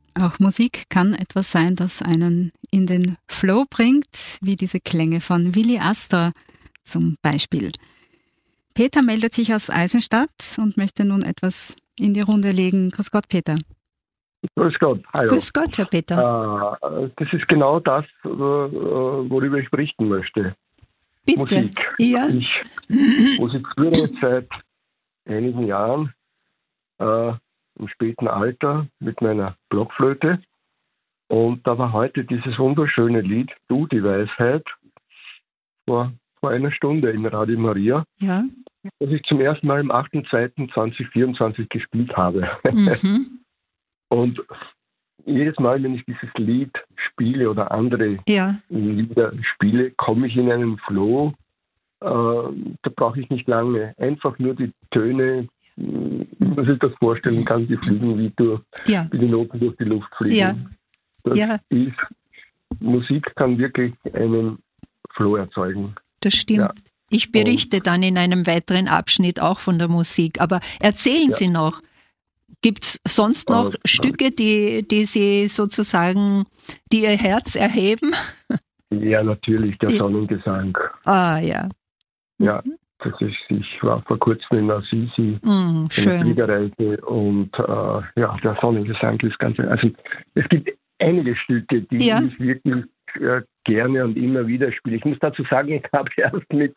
Auch Musik kann etwas sein, das einen in den Flow bringt, wie diese Klänge von Willi Astor zum Beispiel. Peter meldet sich aus Eisenstadt und möchte nun etwas in die Runde legen. Grüß Gott, Peter. Grüß Gott, hallo. Grüß Gott, Herr Peter. Das ist genau das, worüber ich berichten möchte. Bitte. Musik. Ja. Ich musiziere jetzt seit einigen Jahren im späten Alter mit meiner Blockflöte. Und da war heute dieses wunderschöne Lied, Du, die Weisheit, vor einer Stunde in Radio Maria, Ja. das ich zum ersten Mal am 8.2.2024 gespielt habe. Mhm. Und jedes Mal, wenn ich dieses Lied spiele oder andere Ja. Lieder spiele, komme ich in einen Flow. Da brauche ich nicht lange. Einfach nur die Töne, dass ich das vorstellen kann, die fliegen wie die Noten durch die Luft fliegen. Ja. Das Ja. ist, Musik kann wirklich einen Flow erzeugen. Das stimmt. Ja. Ich berichte dann in einem weiteren Abschnitt auch von der Musik. Aber erzählen Sie noch, gibt es sonst noch Stücke, die Sie sozusagen, die Ihr Herz erheben? Ja, natürlich, der Sonnengesang. Ah, ja. Ja, ich war vor kurzem in Assisi, eine schön. Fliegerreise und der Sonnengesang ist ganz, also es gibt einige Stücke, die ich wirklich gerne und immer wieder spiele. Ich muss dazu sagen, ich habe erst mit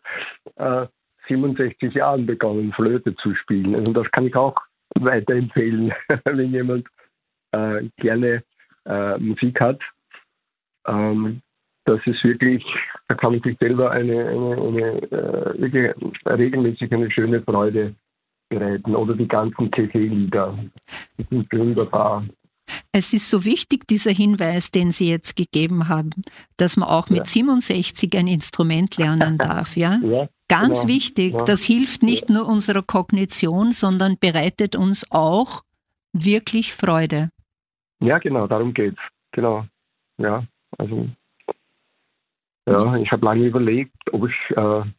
67 Jahren begonnen, Flöte zu spielen. Also das kann ich auch weiterempfehlen, wenn jemand gerne Musik hat. Das ist wirklich, da kann man sich selber wirklich regelmäßig eine schöne Freude bereiten. Oder die ganzen TT-Lieder. Die sind wunderbar. Es ist so wichtig, dieser Hinweis, den Sie jetzt gegeben haben, dass man auch mit 67 ein Instrument lernen darf. Ja? Ganz wichtig. Ja. Das hilft nicht nur unserer Kognition, sondern bereitet uns auch wirklich Freude. Ja, genau, darum geht's. Genau. Ja, also ich habe lange überlegt, ob ich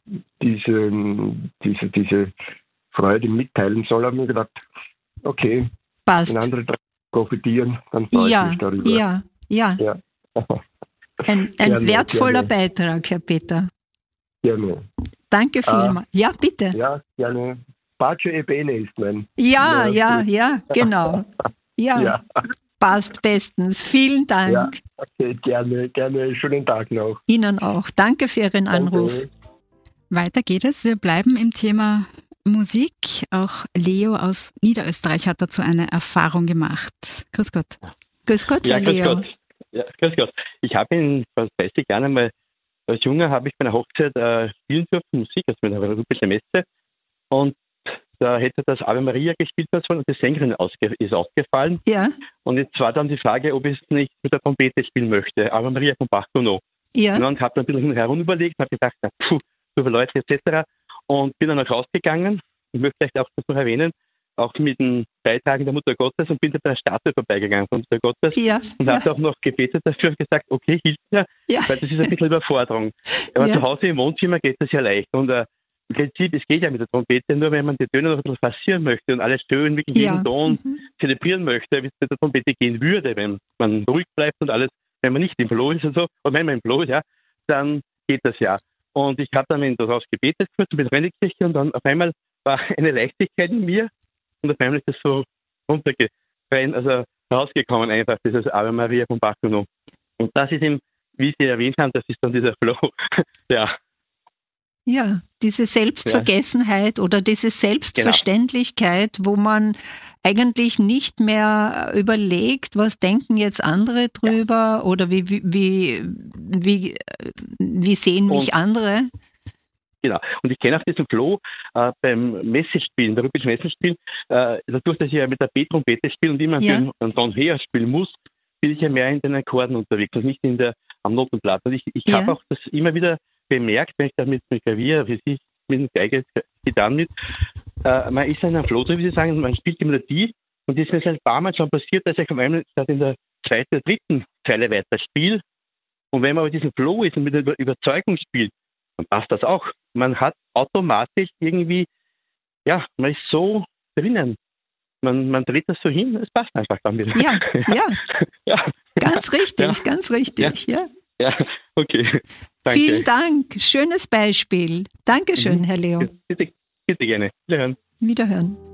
diese Freude mitteilen soll. Habe mir gedacht, okay, passt. Wenn andere profitieren, dann freue ich mich darüber. Ja. Ein wertvoller Beitrag, Herr Peter. Gerne. Danke vielmals. Ja, bitte. Ja, gerne. Pace e bene ist mein. Ja, genau. Ja. Passt bestens. Vielen Dank. Ja, okay, gerne. Schönen Tag noch. Ihnen auch. Danke für Ihren Anruf. Danke. Weiter geht es. Wir bleiben im Thema Musik. Auch Leo aus Niederösterreich hat dazu eine Erfahrung gemacht. Grüß Gott. Grüß Gott, Herr Leo. Grüß Gott. Ich habe ihn vor 30 Jahren einmal, als Junger habe ich bei einer Hochzeit spielen dürfen, Musik, also mit einer rubischen Messe. Und da hätte das Ave Maria gespielt werden und die Sängerin ist ausgefallen. Ja. Und jetzt war dann die Frage, ob ich es nicht mit der Trompete spielen möchte. Ave Maria von Bach-Gounod. Ja. Und dann habe ich ein bisschen herum überlegt und habe gedacht, so viele Leute etc. Und bin dann auch rausgegangen. Ich möchte vielleicht auch das noch erwähnen, auch mit den Beitragen der Mutter Gottes und bin da bei der Statue vorbeigegangen von Mutter Gottes und habe auch noch gebetet dafür und gesagt, okay, hilf mir, weil das ist ein bisschen Überforderung. Aber zu Hause im Wohnzimmer geht das ja leicht. Und im Prinzip, es geht ja mit der Trompete, nur wenn man die Töne noch ein bisschen passieren möchte und alles schön, wirklich jeden Ton zelebrieren möchte, wie es mit der Trompete gehen würde, wenn man ruhig bleibt und alles, wenn man nicht im Flow ist und so, und wenn man im Flow ist, dann geht das ja. Und ich habe dann daraus gebetet, kurz mit der Kirche, und dann auf einmal war eine Leichtigkeit in mir und auf einmal ist das so rausgekommen einfach, dieses Ave Maria von Bach-Gounod. Und das ist eben, wie Sie erwähnt haben, das ist dann dieser Flow, Ja, diese Selbstvergessenheit oder diese Selbstverständlichkeit, wo man eigentlich nicht mehr überlegt, was denken jetzt andere drüber oder wie sehen mich andere. Genau. Und ich kenne auch diesen Flow beim Messespielen, der rhythmischen Messespielen, dadurch, dass ich ja mit der B-Trompete spiele und immer einen Ton höher spielen muss, bin ich ja mehr in den Akkorden unterwegs und nicht am Notenblatt. Und ich habe auch das immer wieder bemerkt, wenn ich da mit dem Klavier, wie Sie mit dem Geige, Gitarren mit, man ist in einem Flow, so wie Sie sagen, man spielt die Melodie und das ist mir ein paar Mal schon passiert, dass ich auf einmal in der zweiten, dritten Zeile weiter spiele. Und wenn man aber diesen Flow ist und mit der Überzeugung spielt, dann passt das auch. Man hat automatisch irgendwie, man ist so drinnen. man dreht das so hin, es passt einfach dann wieder. Ja. Ganz richtig, ja. Ja, okay. Danke. Vielen Dank, schönes Beispiel. Dankeschön, Herr Leo. Bitte gerne. Wiederhören.